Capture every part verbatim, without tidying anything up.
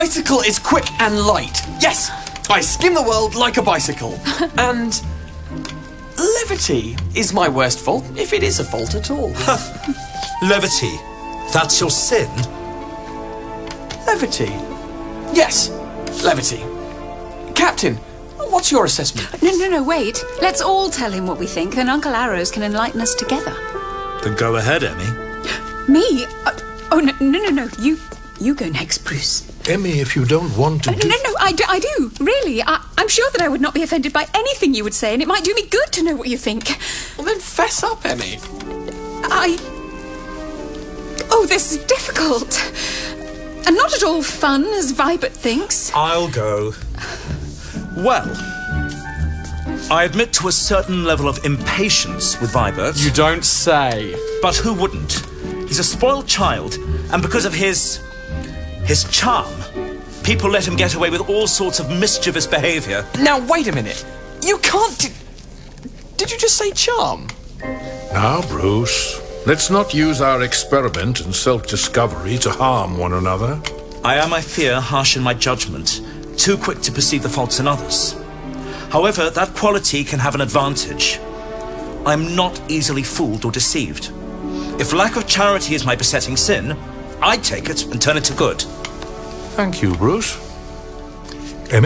Bicycle is quick and light. Yes, I skim the world like a bicycle. And levity is my worst fault, if it is a fault at all. Levity? That's your sin? Levity? Yes, levity. Captain, what's your assessment? No, no, no, wait. Let's all tell him what we think, then Uncle Arrows can enlighten us together. Then go ahead, Emmy. Me? Uh, oh, no, no, no, no. You, you go next, Bruce. Emmy, if you don't want to Uh, do... no, no, I do, I do. Really. I, I'm sure that I would not be offended by anything you would say, and it might do me good to know what you think. Well, then fess up, Emmy. I... Oh, this is difficult. And not at all fun, as Vibert thinks. I'll go. Well, I admit to a certain level of impatience with Vibert. You don't say. But who wouldn't? He's a spoiled child, and because of his... his charm, people let him get away with all sorts of mischievous behaviour. Now, wait a minute. You can't... Di- Did you just say charm? Now, Bruce, let's not use our experiment in self-discovery to harm one another. I am, I fear, harsh in my judgment, too quick to perceive the faults in others. However, that quality can have an advantage. I'm not easily fooled or deceived. If lack of charity is my besetting sin, I'd take it and turn it to good. Thank you, Bruce. Emmy?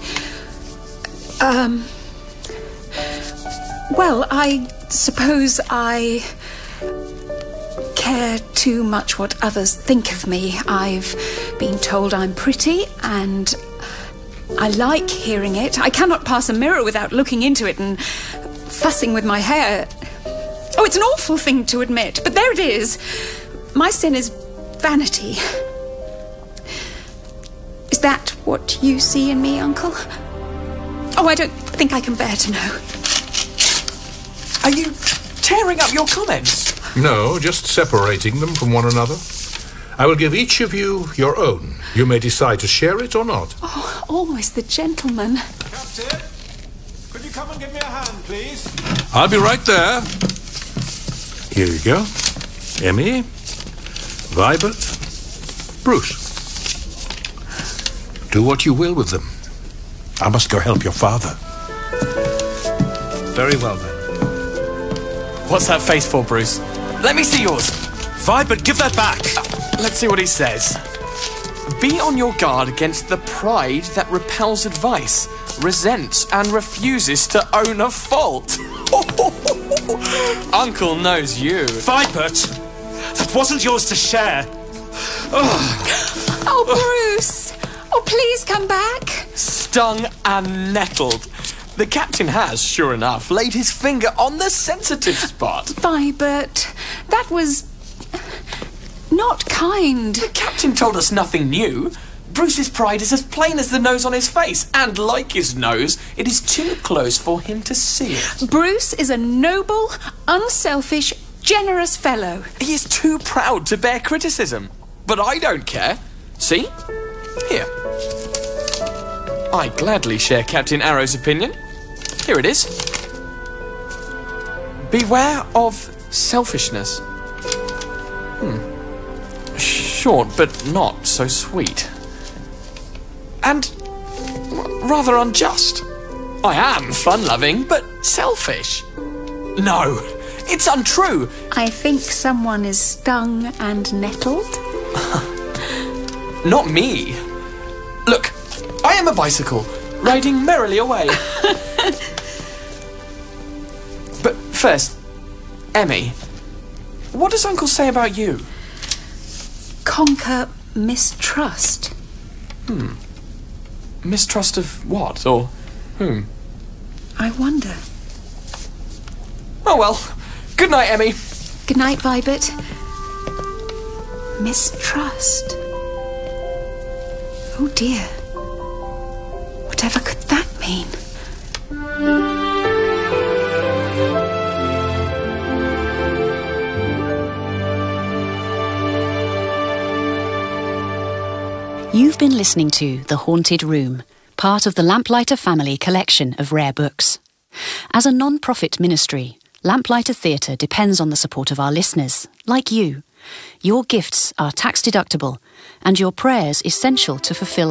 Um... Well, I suppose I... care too much what others think of me. I've been told I'm pretty, and I like hearing it. I cannot pass a mirror without looking into it and fussing with my hair. Oh, it's an awful thing to admit, but there it is. My sin is vanity. Is that what you see in me, Uncle? Oh, I don't think I can bear to know. Are you tearing up your comments? No, just separating them from one another. I will give each of you your own. You may decide to share it or not. Oh, always the gentleman. Captain, could you come and give me a hand, please? I'll be right there. Here you go. Emmy, Vibert, Bruce. Do what you will with them. I must go help your father. Very well, then. What's that face for, Bruce? Let me see yours. Vibert, give that back! Uh, let's see what he says. Be on your guard against the pride that repels advice, resents and refuses to own a fault. Uncle knows you. Vibert! That wasn't yours to share. Oh, oh Bruce! Oh, please come back. Stung and nettled. The captain has, sure enough, laid his finger on the sensitive spot. Vibert, that was not kind. The captain told us nothing new. Bruce's pride is as plain as the nose on his face, and like his nose, it is too close for him to see it. Bruce is a noble, unselfish, generous fellow. He is too proud to bear criticism. But I don't care. See? Here. I gladly share Captain Arrow's opinion. Here it is. Beware of selfishness. Hmm. Short, but not so sweet. And rather unjust. I am fun-loving, but selfish. No, it's untrue. I think someone is stung and nettled. Not me. Look, I am a bicycle, riding merrily away. But first, Emmy, what does Uncle say about you? Conquer mistrust. Hmm. Mistrust of what, or whom? I wonder. Oh well. Good night, Emmy. Good night, Vibert. Mistrust. Oh dear. Whatever could that mean? You've been listening to The Haunted Room, part of the Lamplighter family collection of rare books. As a non-profit ministry, Lamplighter Theatre depends on the support of our listeners, like you. Your gifts are tax deductible, and your prayers essential to fulfill